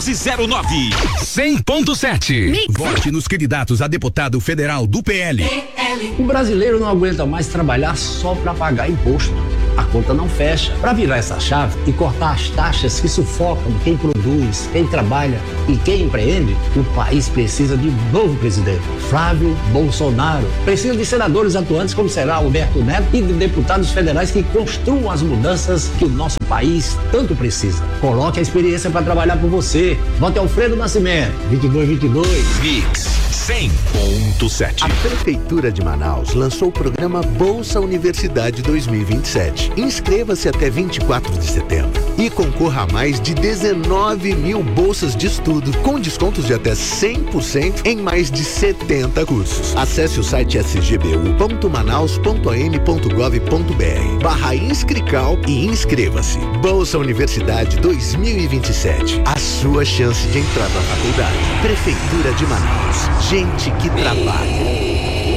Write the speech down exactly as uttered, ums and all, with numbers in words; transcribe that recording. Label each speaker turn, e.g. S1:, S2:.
S1: doze zero nove. cem ponto sete.
S2: Vote nos candidatos a deputado federal do P L.
S3: O brasileiro não aguenta mais trabalhar só para pagar imposto. A conta não fecha. Para virar essa chave e cortar as taxas que sufocam quem produz, quem trabalha e quem empreende, o país precisa de um novo presidente. Flávio Bolsonaro. Precisa de senadores atuantes como será Alberto Neto e de deputados federais que construam as mudanças que o nosso país tanto precisa. Coloque a experiência para trabalhar por você. Vote Alfredo Nascimento. vinte e dois vinte e dois.
S1: Mix cem ponto sete.
S4: A Prefeitura de Manaus lançou o programa Bolsa Universidade dois mil e vinte e sete. Inscreva-se até vinte e quatro de setembro e concorra a mais de dezenove mil bolsas de estudo com descontos de até cem por cento em mais de setenta cursos. Acesse o site s g b u ponto manaus ponto a m ponto gov ponto b r barra inscrical e inscreva-se. Bolsa Universidade dois mil e vinte e sete. A sua chance de entrar na faculdade. Prefeitura de Manaus. Gente que trabalha.